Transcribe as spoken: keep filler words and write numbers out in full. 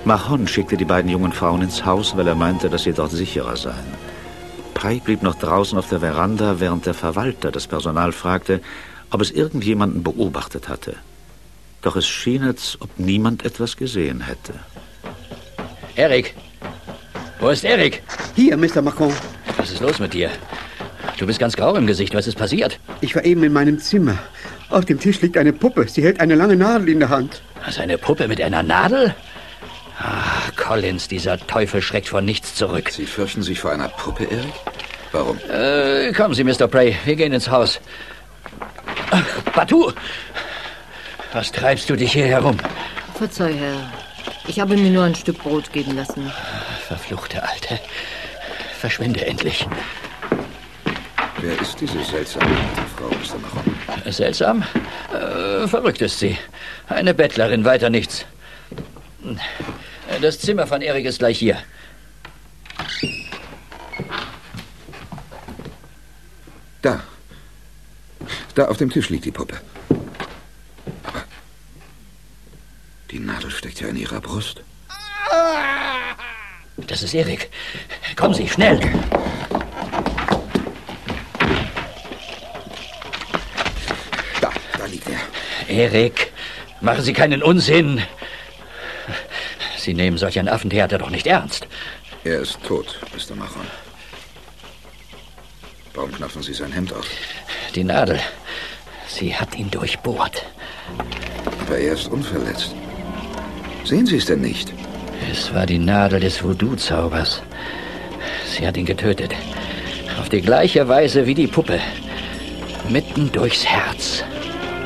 Mahon schickte die beiden jungen Frauen ins Haus, weil er meinte, dass sie dort sicherer seien. Prey blieb noch draußen auf der Veranda, während der Verwalter das Personal fragte, ob es irgendjemanden beobachtet hatte. Doch es schien, als ob niemand etwas gesehen hätte. Eric! Wo ist Eric? Hier, Mister Macron. Was ist los mit dir? Du bist ganz grau im Gesicht. Was ist passiert? Ich war eben in meinem Zimmer. Auf dem Tisch liegt eine Puppe. Sie hält eine lange Nadel in der Hand. Was, eine Puppe mit einer Nadel? Ah, Collins, dieser Teufel schreckt vor nichts zurück. Sie fürchten sich vor einer Puppe, Eric? Warum? Äh, kommen Sie, Mister Prey. Wir gehen ins Haus. Batu! Was treibst du dich hier herum? Verzeih, Herr. Ich habe mir nur ein Stück Brot geben lassen. Verfluchte Alte. Verschwinde endlich. Wer ist diese seltsame alte Frau, Mister Macron? Seltsam? Äh, verrückt ist sie. Eine Bettlerin, weiter nichts. Das Zimmer von Eric ist gleich hier. Da. Da auf dem Tisch liegt die Puppe. Aber die Nadel steckt ja in ihrer Brust. Das ist Eric. Kommen Sie, schnell. Da, da liegt er. Eric, machen Sie keinen Unsinn. Sie nehmen solch ein Affentheater doch nicht ernst. Er ist tot, Mister Macron. Warum knappen Sie sein Hemd auf? Die Nadel. Sie hat ihn durchbohrt. Aber er ist unverletzt. Sehen Sie es denn nicht? Es war die Nadel des Voodoo-Zaubers. Sie hat ihn getötet. Auf die gleiche Weise wie die Puppe. Mitten durchs Herz.